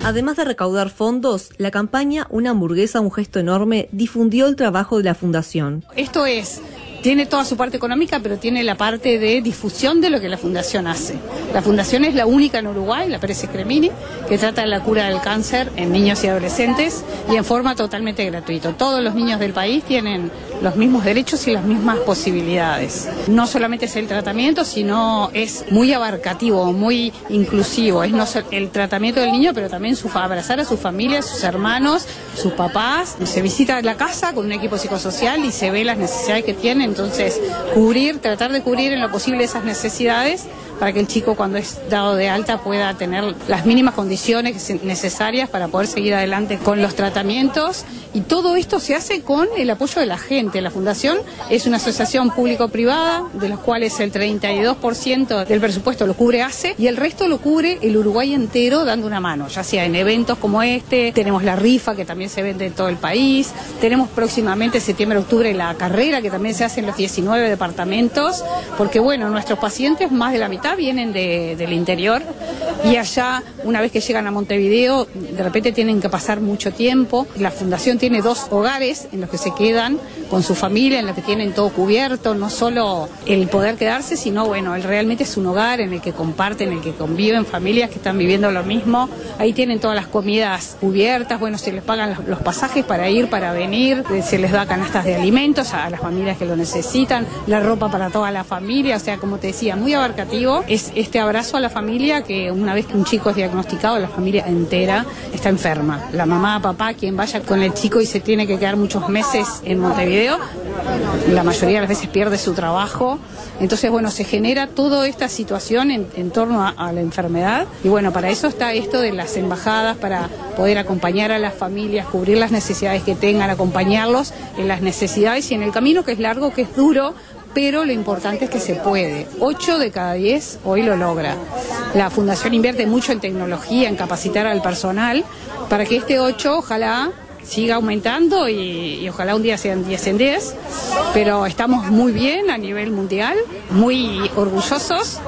Además de recaudar fondos, la campaña Una hamburguesa, un gesto enorme difundió el trabajo de la Fundación. Tiene toda su parte económica, pero tiene la parte de difusión de lo que la Fundación hace. La Fundación es la única en Uruguay, la Pérez Scremini, que trata de la cura del cáncer en niños y adolescentes y en forma totalmente gratuita. Todos los niños del país tienen los mismos derechos y las mismas posibilidades. No solamente es el tratamiento, sino es muy abarcativo, muy inclusivo. Es no el tratamiento del niño, pero también abrazar a su familia, a sus hermanos, sus papás. Se visita la casa con un equipo psicosocial y se ve las necesidades que tienen. Entonces, tratar de cubrir en lo posible esas necesidades para que el chico, cuando es dado de alta, pueda tener las mínimas condiciones necesarias para poder seguir adelante con los tratamientos. Y todo esto se hace con el apoyo de la gente. La Fundación es una asociación público-privada, de los cuales el 32% del presupuesto lo cubre ACE y el resto lo cubre el Uruguay entero dando una mano, ya sea en eventos como este. Tenemos la rifa, que también se vende en todo el país. Tenemos próximamente, septiembre-octubre, la carrera, que también se hace en los 19 departamentos, porque bueno, nuestros pacientes, más de la mitad, vienen del interior y allá, una vez que llegan a Montevideo, de repente tienen que pasar mucho tiempo. La Fundación tiene 2 hogares en los que se quedan con su familia, en los que tienen todo cubierto, no solo el poder quedarse, sino bueno, realmente es un hogar en el que comparten, en el que conviven familias que están viviendo lo mismo. Ahí tienen todas las comidas cubiertas, bueno, se les pagan los pasajes para ir, para venir, se les da canastas de alimentos a las familias que lo necesitan, la ropa para toda la familia, o sea, como te decía, muy abarcativo. Es este abrazo a la familia que una vez que un chico es diagnosticado, la familia entera está enferma. La mamá, papá, quien vaya con el chico y se tiene que quedar muchos meses en Montevideo, la mayoría de las veces pierde su trabajo. Entonces, bueno, se genera toda esta situación en torno a la enfermedad. Y bueno, para eso está esto de las embajadas, para poder acompañar a las familias, cubrir las necesidades que tengan, acompañarlos en las necesidades y en el camino, que es largo, que es duro, pero lo importante es que se puede. 8 de cada 10 hoy lo logra. La Fundación invierte mucho en tecnología, en capacitar al personal, para que este 8 ojalá siga aumentando y ojalá un día sean 10 en 10, pero estamos muy bien a nivel mundial, muy orgullosos.